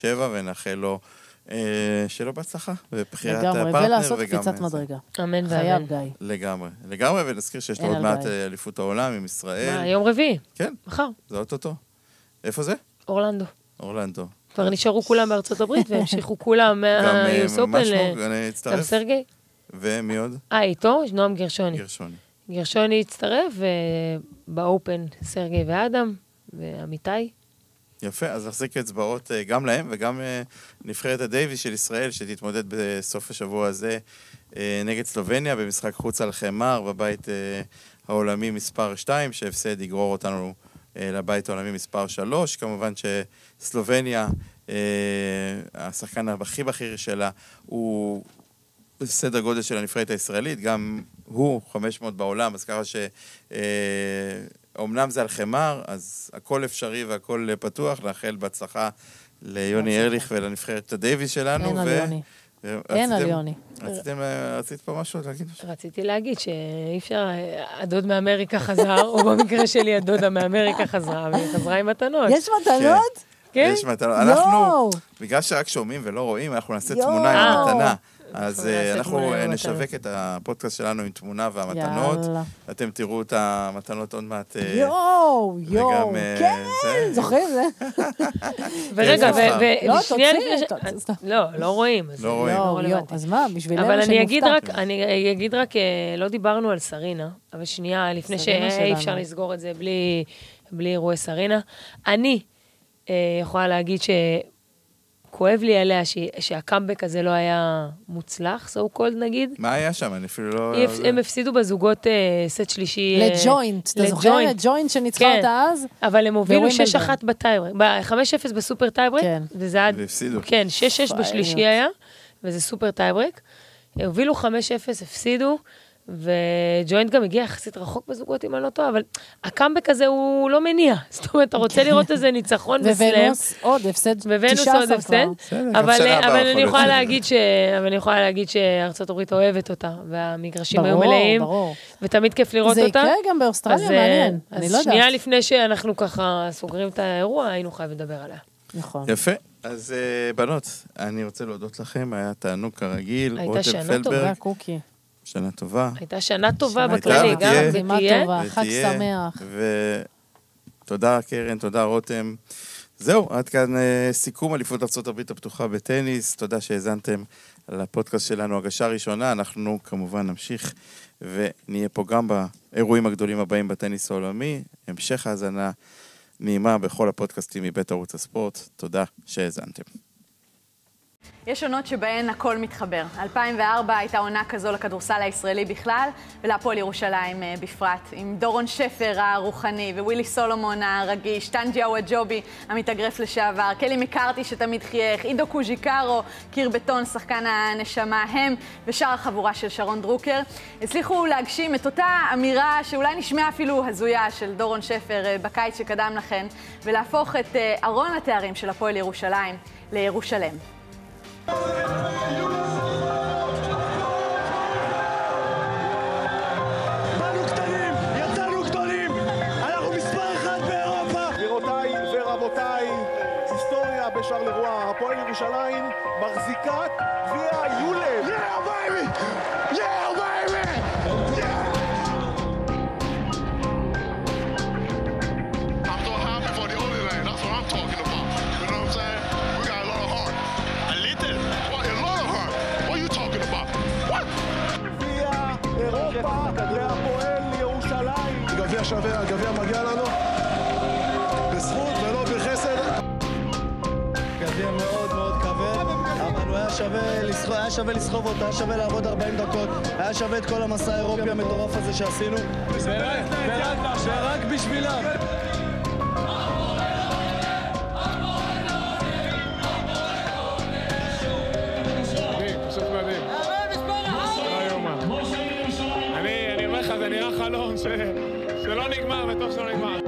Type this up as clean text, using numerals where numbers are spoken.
שבע, ונאחל לו שלא בהצלחה, ובחירת לגמרי, הפרטנר. ולעשות קפיצת מדרגה. אמן חייב ואמן. גיא. לגמרי, ונזכיר שיש לו עוד מעט אליפות העולם עם ישראל. מה, יום רביעי? כן. מחר. זה אוטוטו. איפה זה? אורלנדו. אורלנדו. כבר נשארו כולם בארצות הברית, והמשיכו כולם מהיוס אופן גם סרגי. ומי עוד? איתו, נועם גרשוני. גרשוני הצטרף, ובאופן סרגי ואדם, ועמיתי. יפה, אז נחזיק אצבעות גם להם, וגם נבחרת הדייביס של ישראל, שתתמודד בסוף השבוע הזה נגד סלובניה, במשחק חוץ על חמר, בבית העולמי מספר 2, שהפסד יגרור אותנו לבית העולמי מספר 3. כמובן שסלובניה, השחקן הכי בכיר שלה, הוא סדר גודל של הנבחרת הישראלית, גם הוא 500 בעולם, אז ככה אומנם זה על חמר, אז הכל אפשרי והכל פתוח, לאחל בהצלחה ליוני ארליך ולנבחרת הדייביס שלנו. אין על יוני. אין על יוני. רצית פה משהו להגיד? רציתי להגיד שאי אפשר, הדוד מאמריקה חזר, או במקרה שלי הדודה מאמריקה חזרה, והיא חזרה עם מתנות. יש מתנות? כן? יש מתנות. אנחנו, בגלל שרק שומעים ולא רואים, אנחנו נעשה תמונה עם המתנה. אז אנחנו נשווק את הפודקאסט שלנו עם תמונה והמתנות. אתם תראו את המתנות עוד מעט. יואו, כן, זוכרים זה? ורגע, ושנייה לפני לא רואים. לא רואים. אז מה, בשבילנו אבל אני אגיד רק, לא דיברנו על סרינה, אבל שנייה, לפני שאי אפשר לסגור את זה בלי אירועי סרינה. אני יכולה להגיד כואב לי עליה שהקאמבק הזה לא היה מוצלח, so called נגיד. מה היה שם? אני אפילו לא... הם הפסידו בזוגות סט שלישי... לג'וינט. אתה זוכר לג'וינט שניצחה אותה אז? אבל הם הובילו 6-1 בטייברק. 5-0 בסופר טייברק. כן. וזה עד... והפסידו. כן, 6-6 בשלישי היה, וזה סופר טייברק. הובילו 5-0, הפסידו, וג'וינט גם הגיע יחסית רחוק בזוגות, אם אני לא טועה, אבל הקאמבק הזה הוא לא מניע. זאת אומרת, אתה רוצה לראות איזה ניצחון בסלאם. וונוס עוד הפסד, 19 כבר. אבל אני יכולה להגיד שארצות הברית אוהבת אותה, והמגרשים היו מלאים, ותמיד כיף לראות אותה. זה יקרה גם באוסטרליה, מעניין. אז שנייה לפני שאנחנו ככה סוגרים את האירוע, היינו חייבים לדבר עליה. נכון. יפה. אז בנות, אני רוצה להודות לכם, היה תענוג כרגיל. הייתה שנה טובה, קוקי. שנה טובה. הייתה שנה טובה בכללי, גם ותהיה. חג שמח. ותודה קרן, תודה רותם. זהו, עד כאן סיכום אליפות ארצות הברית הפתוחה בטניס. תודה שהאזנתם לפודקאסט שלנו, הגשה ראשונה. אנחנו כמובן נמשיך ונהיה פה גם באירועים הגדולים הבאים בטניס העולמי. המשך האזנה נעימה בכל הפודקאסטים מבית ערוץ הספורט. תודה שהאזנתם. יש עונות שבהן הכל מתחבר. 2004 הייתה עונה כזו לכדורסל הישראלי בכלל, ולהפועל ירושלים בפרט. עם דורון שפר הרוחני, ווילי סולומון הרגיש, טנג'י אוואג'ובי המתאגרף לשעבר, קלי מקארתי שתמיד חייך, עידו קוז'יקרו, קיר בטון, שחקן הנשמה, הם ושאר החבורה של שרון דרוקר, הצליחו להגשים את אותה אמירה שאולי נשמעה אפילו הזויה של דורון שפר בקיץ שקדם לכן, ולהפוך את ארון התארים של הפועל ירושלים לירושלם. באנו קטנים, יצאנו גדולים, אנחנו מספר 1 באירופה. גבירותיי ורבותיי, היסטוריה בשרלרואה, הפועל ירושלים מחזיקת גביע יולב. Yeah baby! Yeah baby! I'm so happy for the Holy Land, that's what I'm talking about. You know what I'm saying? We got a lot of heart. A little? What, a lot of heart? What are you talking about? What? גביע אירופה להפועל ירושלים. גביע שווה, הגביע מגיע לנו בזכות ולא בחסד. גביע מאוד מאוד כבד, אבל היה שווה לסחוב אותה, היה שווה לעבוד 40 דקות, היה שווה את כל המסע האירופי המטורף הזה שעשינו, ורק בשבילם. אני אומר לך, זה נראה חלום שלא נגמר וטוב שלא נגמר.